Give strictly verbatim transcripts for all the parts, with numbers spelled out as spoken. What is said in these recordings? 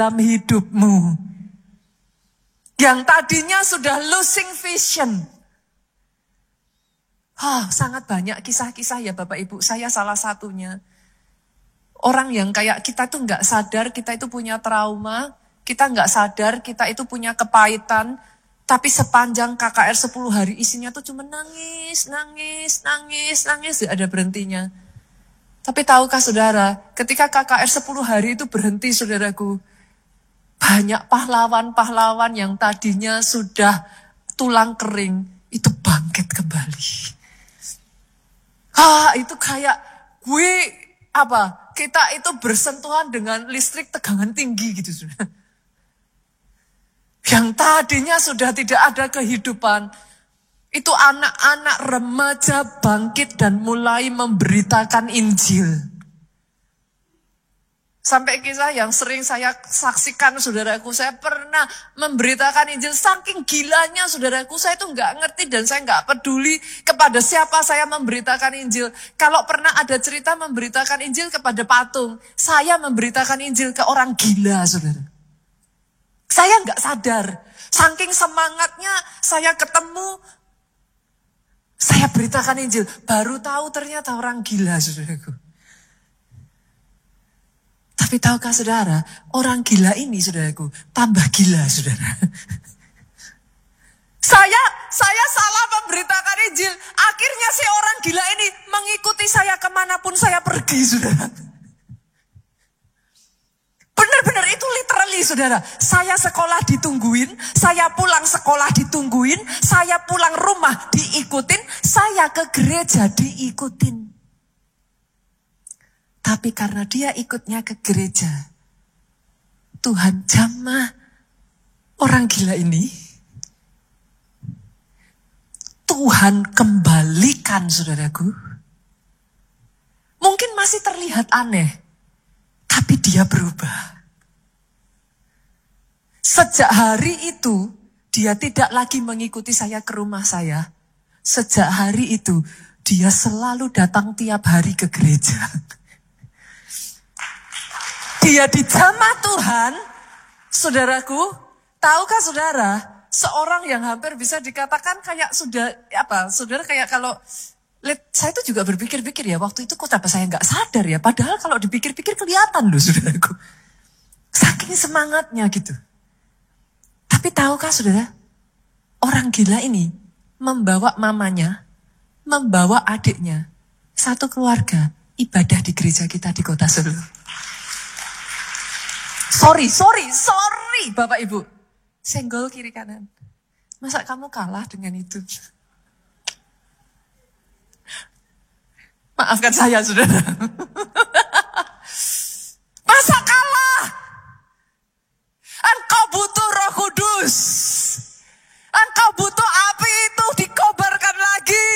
dalam hidupmu. Yang tadinya sudah losing vision. Oh, sangat banyak kisah-kisah ya Bapak Ibu. Saya salah satunya. Orang yang kayak kita tuh nggak sadar kita itu punya trauma. Kita nggak sadar kita itu punya kepahitan. Tapi sepanjang K K R sepuluh hari isinya tuh cuma nangis, nangis, nangis, nangis. Gak ada berhentinya. Tapi tahukah saudara, ketika K K R sepuluh hari itu berhenti saudaraku. Banyak pahlawan-pahlawan yang tadinya sudah tulang kering. Itu bangkit kembali. Ah, itu kayak gue apa? Kita itu bersentuhan dengan listrik tegangan tinggi gitu saudara. Yang tadinya sudah tidak ada kehidupan. Itu anak-anak remaja bangkit dan mulai memberitakan Injil. Sampai kisah yang sering saya saksikan saudaraku. Saya pernah memberitakan Injil. Saking gilanya saudaraku. Saya itu nggak ngerti dan saya nggak peduli kepada siapa saya memberitakan Injil. Kalau pernah ada cerita memberitakan Injil kepada patung. Saya memberitakan Injil ke orang gila saudara. Saya nggak sadar. Saking semangatnya saya ketemu. Saya beritakan Injil. Baru tahu ternyata orang gila saudaraku. Tapi tahukah saudara, orang gila ini saudaraku, tambah gila saudara. Saya, saya salah memberitakan Injil. Akhirnya si orang gila ini mengikuti saya kemanapun saya pergi saudara. Benar-benar itu literally saudara. Saya sekolah ditungguin, saya pulang sekolah ditungguin, saya pulang rumah diikutin, saya ke gereja diikutin. Tapi karena dia ikutnya ke gereja, Tuhan jamah orang gila ini. Tuhan kembalikan saudaraku. Mungkin masih terlihat aneh, tapi dia berubah. Sejak hari itu, dia tidak lagi mengikuti saya ke rumah saya. Sejak hari itu, dia selalu datang tiap hari ke gereja. Dia dijamah Tuhan, saudaraku, tahukah saudara, seorang yang hampir bisa dikatakan kayak sudah, apa, saudara kayak kalau, saya itu juga berpikir-pikir ya, waktu itu kok apa saya nggak sadar ya, padahal kalau dipikir-pikir kelihatan loh saudaraku. Saking semangatnya gitu. Tapi tahukah saudara, orang gila ini membawa mamanya, membawa adiknya, satu keluarga ibadah di gereja kita di kota Solo. Sorry, sorry, sorry Bapak Ibu. Senggol kiri kanan. Masa kamu kalah dengan itu? Maafkan saya saudara. Masa kalah? Engkau butuh Roh Kudus. Engkau butuh api itu dikobarkan lagi.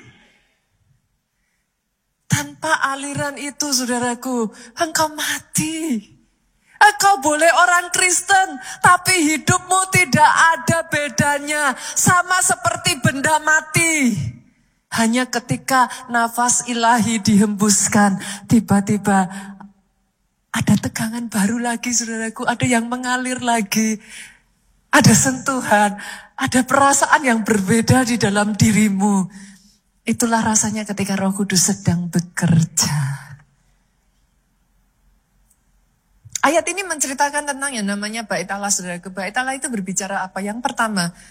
Tanpa aliran itu saudaraku, engkau mati. Engkau boleh orang Kristen, tapi hidupmu tidak ada bedanya. Sama seperti benda mati. Hanya ketika nafas ilahi dihembuskan, tiba-tiba ada tegangan baru lagi saudaraku. Ada yang mengalir lagi. Ada sentuhan, ada perasaan yang berbeda di dalam dirimu. Itulah rasanya ketika Roh Kudus sedang bekerja. Ayat ini menceritakan tentang yang namanya bait Allah saudara. Bait Allah itu berbicara apa? Yang pertama,